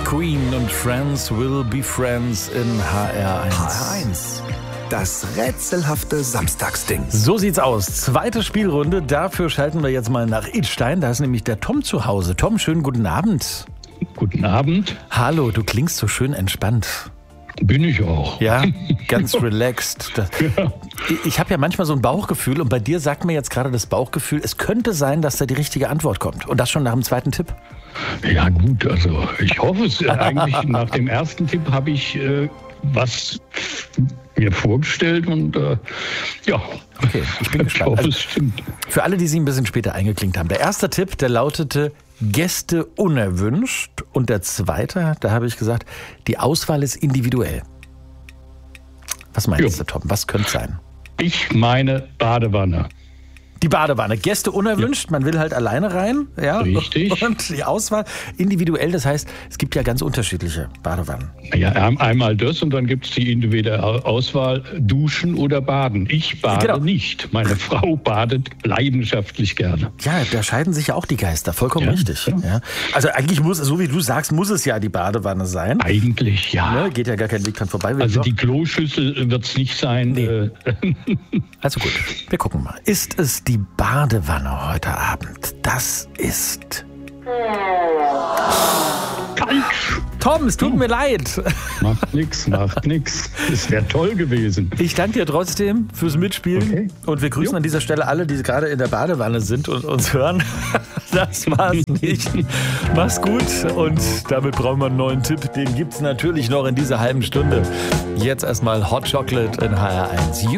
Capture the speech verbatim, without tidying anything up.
Queen und Friends Will Be Friends in H R eins. H R eins. Das rätselhafte Samstagsding. So sieht's aus. Zweite Spielrunde. Dafür schalten wir jetzt mal nach Idstein. Da ist nämlich der Tom zu Hause. Tom, schönen guten Abend. Guten Abend. Hallo, du klingst so schön entspannt. Bin ich auch. Ja, ganz relaxed. Das, Ja. Ich habe ja manchmal so ein Bauchgefühl und bei dir sagt mir jetzt gerade das Bauchgefühl, es könnte sein, dass da die richtige Antwort kommt. Und das schon nach dem zweiten Tipp? Ja gut, also ich hoffe es. Eigentlich nach dem ersten Tipp habe ich äh, was mir vorgestellt und äh, ja. Okay, ich bin Ich gespannt. hoffe, Also, es stimmt. für alle, die sich ein bisschen später eingeklinkt haben. Der erste Tipp, der lautete Gäste unerwünscht. Und der zweite, da habe ich gesagt, die Auswahl ist individuell. Was meinst Jo. du, Tom? Was könnte es sein? Ich meine Badewanne. Die Badewanne. Gäste unerwünscht, man will halt alleine rein. Ja? Richtig. Und die Auswahl individuell, das heißt, es gibt ja ganz unterschiedliche Badewannen. Ja, einmal das und dann gibt es die individuelle Auswahl, duschen oder baden. Ich bade Genau. nicht. Meine Frau badet leidenschaftlich gerne. Ja, da scheiden sich ja auch die Geister. Vollkommen Ja, richtig. ja. Ja. Also eigentlich muss, so wie du sagst, muss es ja die Badewanne sein. Eigentlich ja. Ne? Geht ja gar kein Weg dran vorbei. Wir Also doch- die Kloschüssel wird es nicht sein. Nee. Äh, Also gut, wir gucken mal. Ist es die Badewanne heute Abend? Das ist... falsch. Tom, es tut mir leid. Macht nix, macht nix. Das wäre toll gewesen. Ich danke dir trotzdem fürs Mitspielen. Okay. Und wir grüßen Jo. an dieser Stelle alle, die gerade in der Badewanne sind und uns hören. Das war's nicht. Mach's gut. Und damit brauchen wir einen neuen Tipp. Den gibt's natürlich noch in dieser halben Stunde. Jetzt erstmal Hot Chocolate in H R eins.